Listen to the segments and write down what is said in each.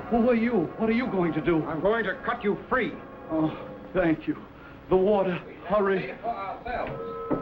Who are you? What are you going to do? I'm going to cut you free. Oh, thank you. The water. Hurry. For ourselves.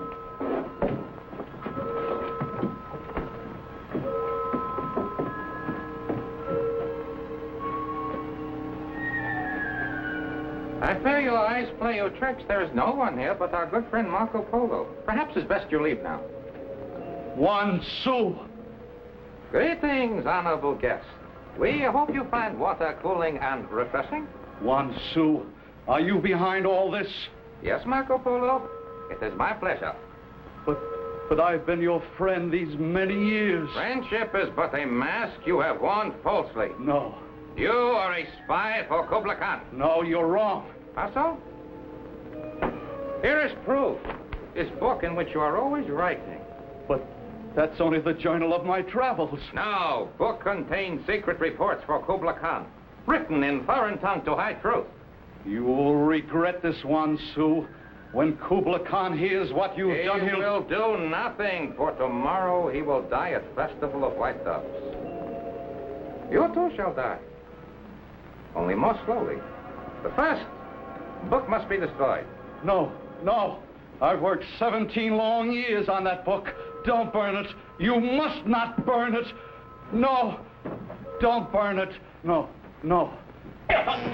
I fear your eyes play you tricks. There is no one here but our good friend Marco Polo. Perhaps it's best you leave now. 1 sou. Greetings, honorable guest. We hope you find water cooling and refreshing. 1 sou. Are you behind all this? Yes, Marco Polo. It is my pleasure. But I've been your friend these many years. Friendship is but a mask you have worn falsely. No. You are a spy for Kubla Khan. No, you're wrong. How so? Here is proof. This book in which you are always writing. But that's only the journal of my travels. No, book contains secret reports for Kubla Khan, written in foreign tongue to hide truth. You will regret this, 1 sou. When Kubla Khan hears what you've done, He will do nothing, for tomorrow he will die at Festival of White Doves. You too shall die. Only more slowly. But first, the book must be destroyed. No. I've worked 17 long years on that book. Don't burn it. You must not burn it. No. Don't burn it. No.